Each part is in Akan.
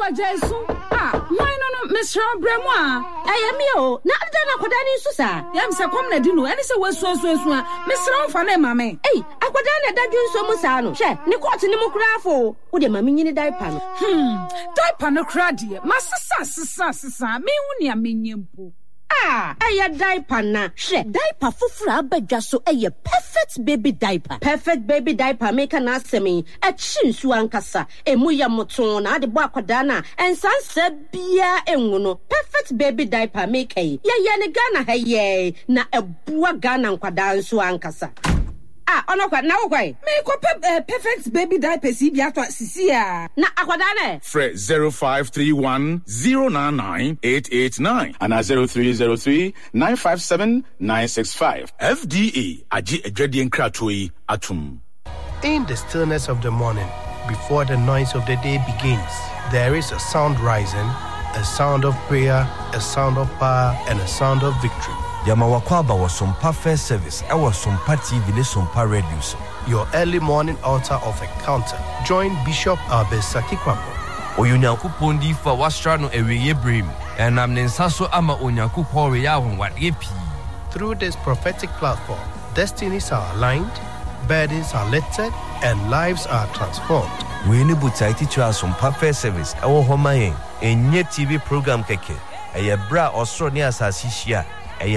Jesu. Why no Mr. Bremois? Ayamio, not done Aquadani Susa. Yam Sacomna Dino, and it's a was so Mr. Fane, mamma. Hey, Aquadana Dadu Somusano. She, Nicot in the Mucrafo, or the mammy in the diapan. Diapan no cradi, Master Sassa, me unia minion. Aya diaper na. She diaper fufura abedwa so eye perfect baby diaper. Perfect baby diaper make an asemi e chinsu ankasa emu ya moton na ade bo akwada na ensanse bia enwono. Perfect baby diaper make ye ne Ghana ha ye na ebua Ghana nkwada nso ankasa. Onokwa na wokwai me ko perfect baby diaper si bia to sisia na akwada na Fred 0531 099 889 and 0303 957 965 FDA Aji Ejwedien Kratoi Atum. In the stillness of the morning, before the noise of the day begins, there is a sound rising, a sound of prayer, a sound of power, and a sound of victory. Yamawakwaba was some perfect service. I was some TV, ne some radio. Your early morning altar of encounter. Join Bishop Albesaki Kwambo. Oyunyaku pondi fa wastrano eweye brim. And I'm Nensaso ama onyaku pore yahon wat yepi. Through this prophetic platform, destinies are aligned, burdens are lifted, and lives are transformed. We need to teach us some perfect service. Our home enye TV program keke. Eye bra osro ni asasi shia. Set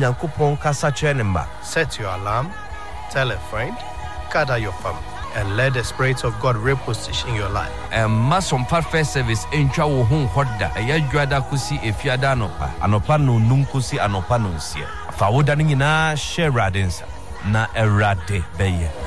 your alarm, tell a friend, gather your family, and let the Spirit of God reposition in your life. And masom perfect service in Chawo Home Hoda, a Yajuada Kusi if Yadanopa, Anopano Nunkusi Anopanunsia. Fawodanina share radins, na erade beye.